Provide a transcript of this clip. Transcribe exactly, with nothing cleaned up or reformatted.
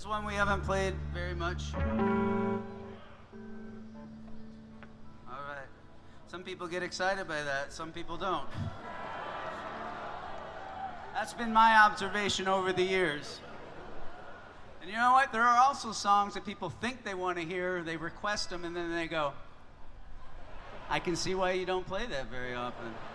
Here's one we haven't played very much. All right. Some people get excited by that, some people don't. That's been my observation over the years. And you know what? There are also songs that people think they want to hear, they request them, and then they go, I can see why you don't play that very often.